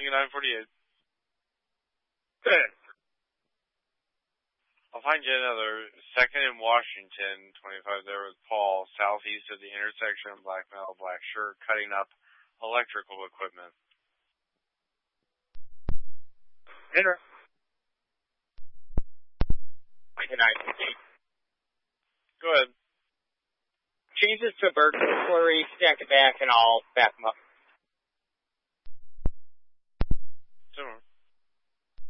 Tango 948. Good. I'll find you another. 2nd in Washington, 25 there with Paul, southeast of the intersection, black metal, black shirt, cutting up electrical equipment. Enter. Go ahead. Change this to Burke Flurry, stack it back, and I'll back them up.